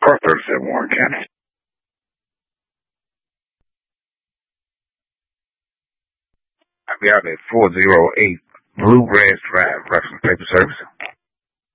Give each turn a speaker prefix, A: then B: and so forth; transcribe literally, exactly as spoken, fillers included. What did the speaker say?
A: Carter said Warren County. I'll be out at four oh eight Bluegrass Drive, Reference Paper Service.